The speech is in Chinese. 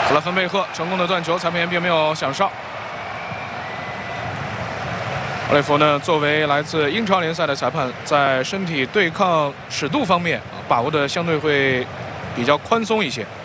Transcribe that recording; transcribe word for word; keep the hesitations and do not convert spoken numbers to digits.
布拉芬贝赫成功的断球，裁判员并没有响哨。奥利弗呢，作为来自英超联赛的裁判，在身体对抗尺度方面啊，把握的相对会比较宽松一些。